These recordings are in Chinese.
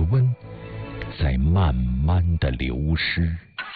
温在慢慢的流失。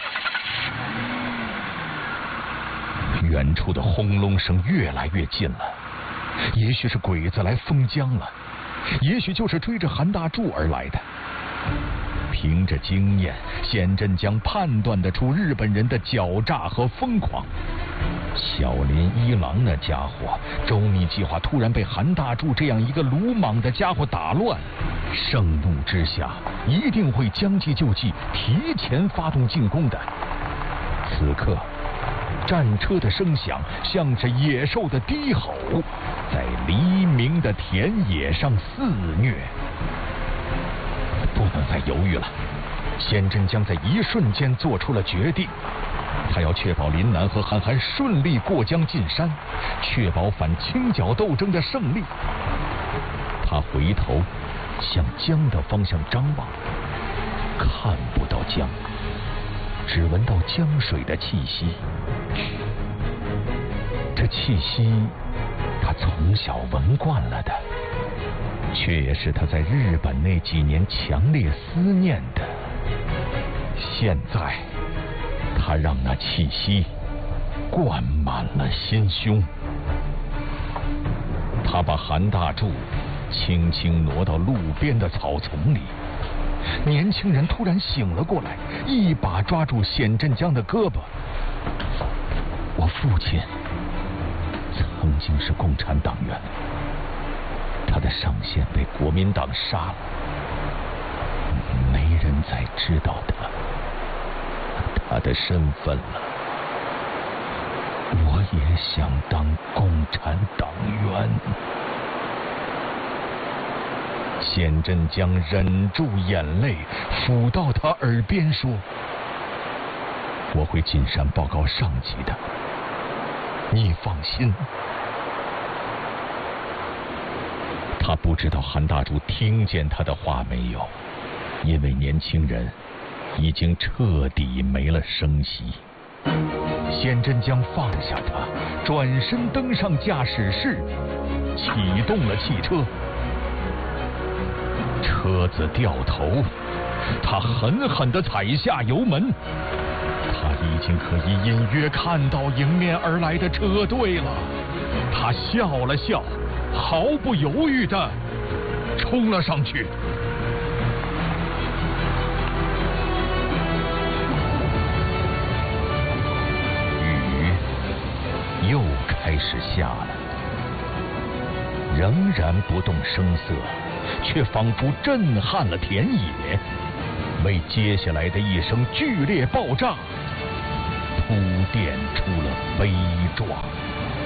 远处的轰隆声越来越近了，也许是鬼子来封疆了，也许就是追着韩大柱而来的。凭着经验，县镇江判断得出日本人的狡诈和疯狂。小林一郎那家伙，周密计划突然被韩大柱这样一个鲁莽的家伙打乱，盛怒之下一定会将计就计，提前发动进攻的。此刻战车的声响像是野兽的低吼，在黎明的田野上肆虐。不能再犹豫了，县镇江在一瞬间做出了决定，他要确保林南和韩寒顺利过江进山，确保反清剿斗争的胜利。他回头向江的方向张望，看不到江，只闻到江水的气息。这气息他从小闻惯了的，却也是他在日本那几年强烈思念的。现在他让那气息灌满了心胸。他把韩大柱轻轻挪到路边的草丛里，年轻人突然醒了过来，一把抓住县镇江的胳膊。我父亲曾经是共产党员，他的上线被国民党杀了，没人再知道他的身份了。我也想当共产党员。县镇江忍住眼泪，抚到他耳边说：我会进山报告上级的，你放心。他不知道韩大柱听见他的话没有，因为年轻人已经彻底没了声息。县镇江放下他，转身登上驾驶室，启动了汽车。车子掉头，他狠狠地踩下油门。他已经可以隐约看到迎面而来的车队了。他笑了笑，毫不犹豫地冲了上去。雨又开始下了，仍然不动声色，却仿佛震撼了田野，为接下来的一声剧烈爆炸铺垫出了悲壮。